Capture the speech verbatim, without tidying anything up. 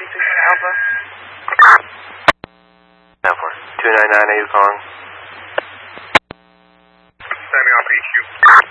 Alpha. Alpha. two nine nine, are you calling? Standing off E Q.